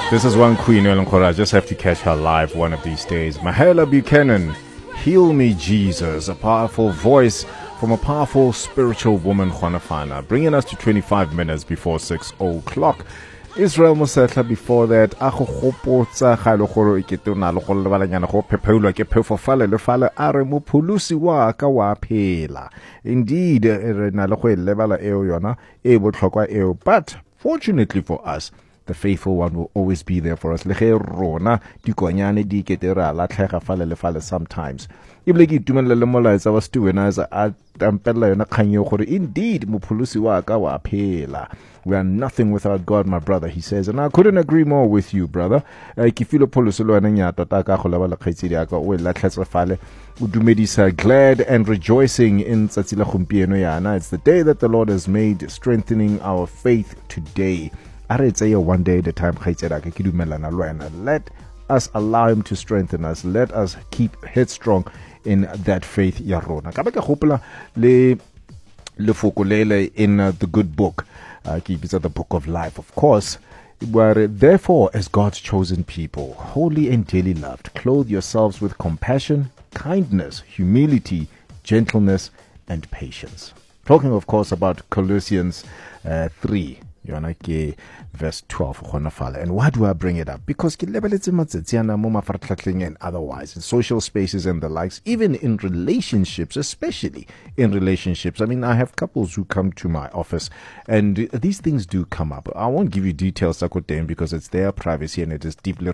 This is one queen, Ellen Kora. I just have to catch her live one of these days. Mahela Buchanan, Heal Me Jesus, a powerful voice from a powerful spiritual woman, Juanafana, bringing us to 25 minutes before 6 o'clock. Israel Mosetla before that, but fortunately for us, the faithful one will always be there for us. Sometimes. Indeed, we are nothing without God, my brother, he says. And I couldn't agree more with you, brother. Glad and rejoicing in Tsatsila Khumpieno yana. It's the day that the Lord has made, strengthening our faith today. One day at a time. Let us allow him to strengthen us. Let us keep headstrong in that faith. Yarona. In the good book, the book of life, of course. Therefore, as God's chosen people, holy and dearly loved, clothe yourselves with compassion, kindness, humility, gentleness, and patience. Talking, of course, about Colossians 3. Verse 12. And why do I bring it up? Because and otherwise in social spaces and the likes, even in relationships, especially in relationships. I mean, I have couples who come to my office and these things do come up. I won't give you details because it's their privacy and it is deeply